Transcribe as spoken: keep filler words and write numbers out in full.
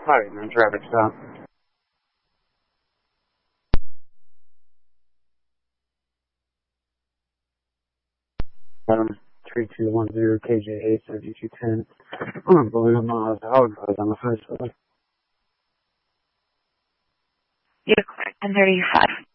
Alright, man, traffic stop. Um, three two one zero K J eight seventy two ten. Unbelievable miles out on the first one. You're correct. ten thirty-five.